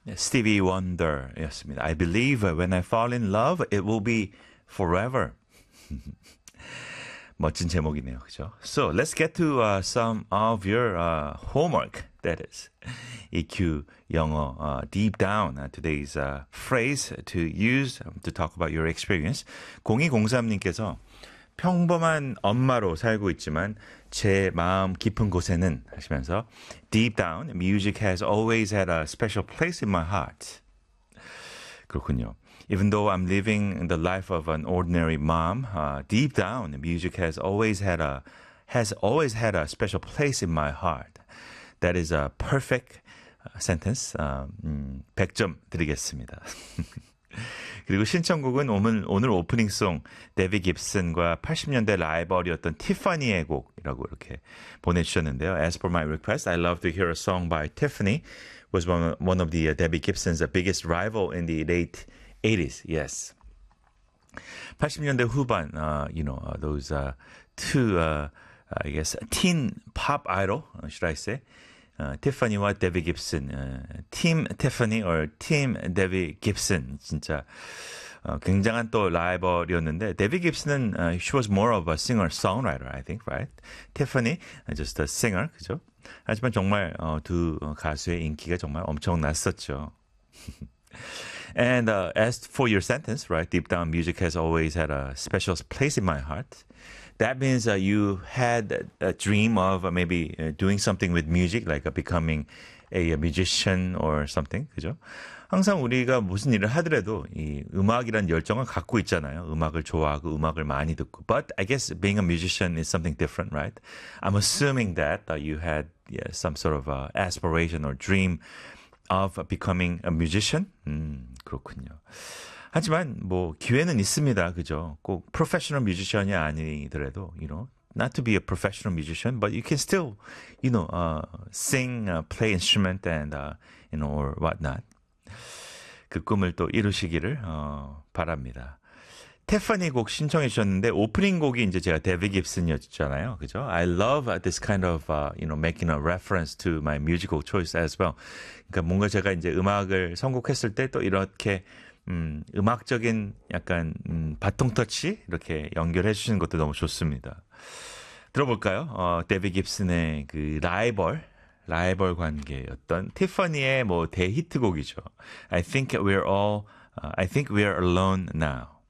Stevie Wonder였습니다. I believe when I fall in love, it will be forever. 멋진 제목이네요. 그죠? So, let's get to some of your homework. That is. EQ 영어 deep down. Today's phrase to use to talk about your experience. 0203님께서 평범한 엄마로 살고 있지만 제 마음 깊은 곳에는 하시면서 deep down, music has always had a special place in my heart. 그렇군요. Even though I'm living the life of an ordinary mom, deep down, music has always had a special place in my heart. That is a perfect sentence. 100점 드리겠습니다. 그리고 신청곡은 오늘 오프닝송 데비 깁슨과 80년대 라이벌이었던 티파니의 곡이라고 이렇게 보내주셨는데요. As per my request, I love to hear a song by Tiffany. Was one of the Debbie Gibson's biggest rival in the late 80s. Yes. 80년대 후반, those two, I guess, teen pop idol, should I say? 티파니와 데비 깁슨, 팀 티파니 or 팀 데비 깁슨 진짜 굉장한 또 라이벌이었는데 데비 깁슨은 she was more of a singer-songwriter, I think, right? 티파니 just a singer, 그죠? 하지만 정말 두 가수의 인기가 정말 엄청났었죠. And as for your sentence, right? Deep down, music has always had a special place in my heart. That means you had a dream of maybe doing something with music, like becoming a musician or something, 그죠? 항상 우리가 무슨 일을 하더라도 이 음악이란 열정을 갖고 있잖아요. 음악을 좋아하고 음악을 많이 듣고. But I guess being a musician is something different, right? I'm assuming that you had some sort of aspiration or dream of becoming a musician. 그렇군요. 하지만 뭐 기회는 있습니다. 그죠? 꼭 프로페셔널 뮤지션이 아니더라도, not to be a professional musician, but you can still, sing, play instrument and, or whatnot. 그 꿈을 또 이루시기를 바랍니다. 테파니 곡 신청해 주셨는데 오프닝 곡이 이제 제가 데비 깁슨이었잖아요. 그죠? I love this kind of making a reference to my musical choice as well. 그러니까 뭔가 제가 이제 음악을 선곡했을 때 또 이렇게 음악적인 약간 바통 터치 이렇게 연결해 주시는 것도 너무 좋습니다. 들어볼까요? 데비 깁슨의 그 라이벌 관계였던 티파니의 뭐 대히트곡이죠. I think we're alone now.